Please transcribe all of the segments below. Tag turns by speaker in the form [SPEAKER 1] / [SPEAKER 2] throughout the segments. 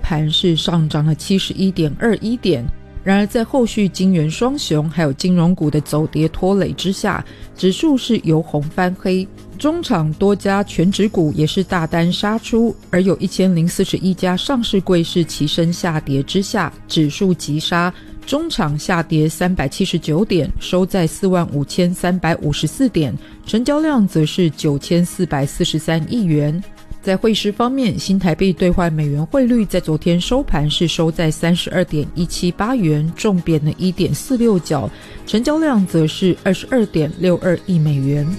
[SPEAKER 1] 盘是上涨了 71.21 点，然而在后续金元双雄还有金融股的走跌拖累之下，指数是由红翻黑，中场多家全指股也是大单杀出，而有1041家上市柜是齐声下跌之下，指数急杀，中场下跌379点，收在45354点，成交量则是9443亿元。在汇市方面，新台币兑换美元汇率在昨天收盘是收在 32.178 元，重贬了 1.46 角，成交量则是 22.62 亿美元。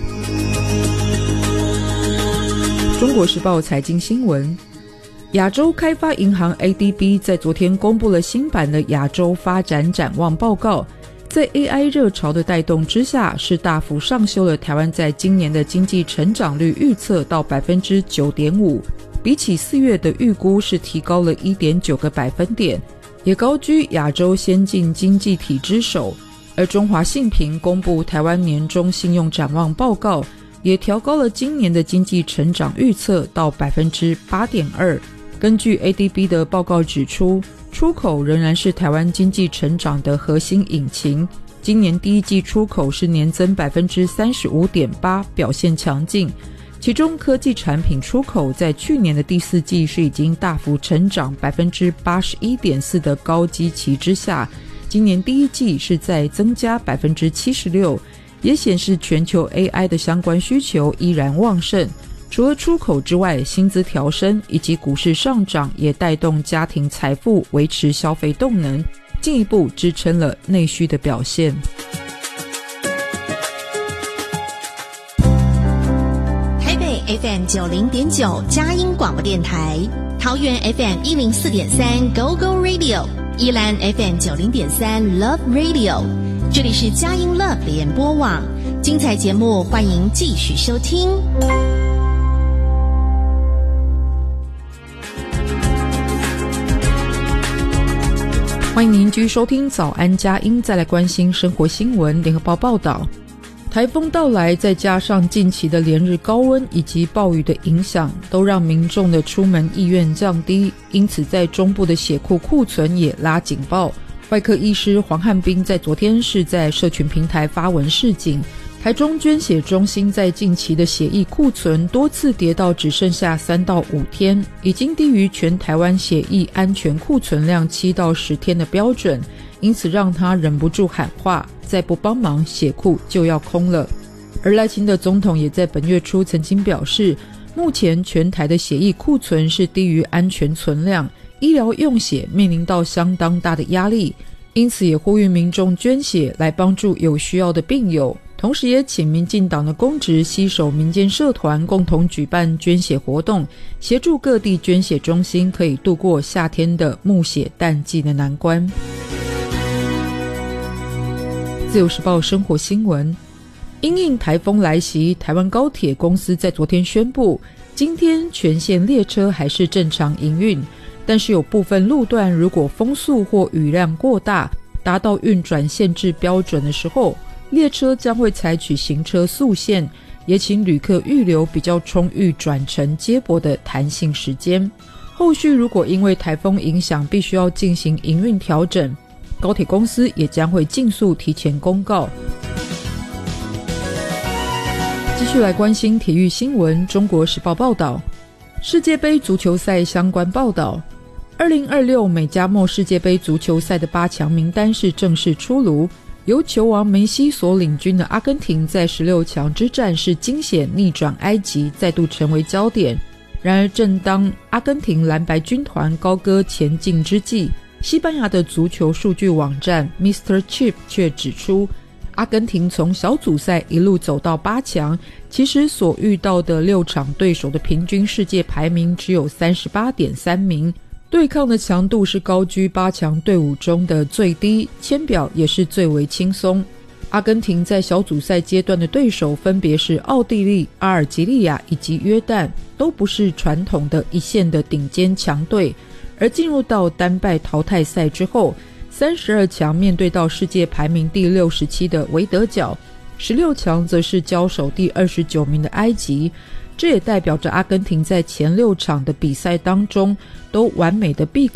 [SPEAKER 1] 中国时报财经新闻，亚洲开发银行 ADB 在昨天公布了新版的亚洲发展展望报告，在 AI 热潮的带动之下，是大幅上修了台湾在今年的经济成长率预测到 9.5%， 比起4月的预估是提高了 1.9 个百分点，也高居亚洲先进经济体之首。而中华信评公布台湾年中信用展望报告，也调高了今年的经济成长预测到 8.2%。 根据 ADB 的报告指出，出口仍然是台湾经济成长的核心引擎，今年第一季出口是年增 35.8%， 表现强劲，其中科技产品出口在去年的第四季是已经大幅成长 81.4% 的高基期之下，今年第一季是在增加 76%， 也显示全球 AI 的相关需求依然旺盛。除了出口之外，薪资调升以及股市上涨也带动家庭财富维持消费动能，进一步支撑了内需的表现。
[SPEAKER 2] 台北 FM 90.9 佳音广播电台，桃园 FM 104.3 Go Go Radio， 宜兰 FM 90.3 Love Radio， 这里是佳音 Love 联播网，精彩节目欢迎继续收听。
[SPEAKER 1] 欢迎您继续收听早安佳音，再来关心生活新闻。联合报报道，台风到来，再加上近期的连日高温以及暴雨的影响，都让民众的出门意愿降低，因此在中部的血库库存也拉警报。外科医师黄汉斌在昨天是在社群平台发文示警，台中捐血中心在近期的血液库存多次跌到只剩下3到5天，已经低于全台湾血液安全库存量7到10天的标准，因此让他忍不住喊话，再不帮忙血库就要空了。而赖清德总统也在本月初曾经表示，目前全台的血液库存是低于安全存量，医疗用血面临到相当大的压力，因此也呼吁民众捐血来帮助有需要的病友，同时也请民进党的公职携手民间社团共同举办捐血活动，协助各地捐血中心可以度过夏天的募血淡季的难关。自由时报生活新闻，因应台风来袭，台湾高铁公司在昨天宣布，今天全线列车还是正常营运，但是有部分路段如果风速或雨量过大，达到运转限制标准的时候，列车将会采取行车速限，也请旅客预留比较充裕转乘接驳的弹性时间。后续如果因为台风影响必须要进行营运调整，高铁公司也将会尽速提前公告。继续来关心体育新闻，中国时报报道，世界杯足球赛相关报道，2026美加墨世界杯足球赛的8强名单是正式出炉，由球王梅西所领军的阿根廷在16强之战是惊险逆转埃及，再度成为焦点。然而正当阿根廷蓝白军团高歌前进之际，西班牙的足球数据网站 Mr. Chip 却指出，阿根廷从小组赛一路走到8强，其实所遇到的6场对手的平均世界排名只有 38.3 名，对抗的强度是高居8强队伍中的最低，签表也是最为轻松。阿根廷在小组赛阶段的对手分别是奥地利、阿尔及利亚以及约旦，都不是传统的一线的顶尖强队。而进入到单败淘汰赛之后，32强面对到世界排名第67的维德角，16强则是交手第29名的埃及。这也代表着阿根廷在前6场的比赛当中都完美的避